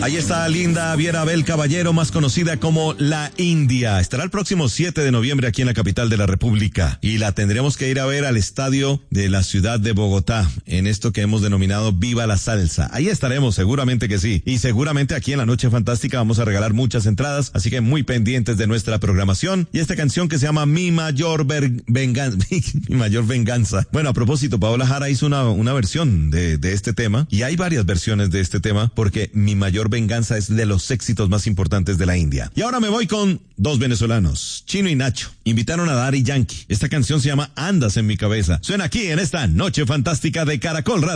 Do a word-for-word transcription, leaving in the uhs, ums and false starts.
Ahí está Linda Viera Bel Caballero, más conocida como La India. Estará el próximo siete de noviembre aquí en la capital de la República y la tendremos que ir a ver al estadio de la ciudad de Bogotá, en esto que hemos denominado Viva la Salsa. Ahí estaremos, seguramente que sí. Y seguramente aquí en la Noche Fantástica vamos a regalar muchas entradas, así que muy pendientes de nuestra programación. Y esta canción que se llama Mi Mayor Ver- Venganza. Mi Mayor Venganza. Bueno, a propósito, Paola Jara hizo una, una versión de, de este tema, y hay varias versiones de este tema, porque Mi Mayor Venganza es de los éxitos más importantes de la India. Y ahora me voy con dos venezolanos, Chino y Nacho. Invitaron a Daddy Yankee. Esta canción se llama Andas en mi cabeza. Suena aquí en esta Noche Fantástica de Caracol Radio.